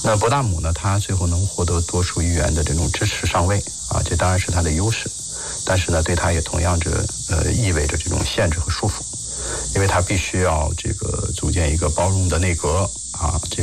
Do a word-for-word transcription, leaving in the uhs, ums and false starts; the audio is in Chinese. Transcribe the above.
那博大姆呢，他最后能获得多数议员的这种支持上位啊，这当然是他的优势，但是呢，对他也同样着呃意味着这种限制和束缚，因为他必须要这个组建一个包容的内阁啊，这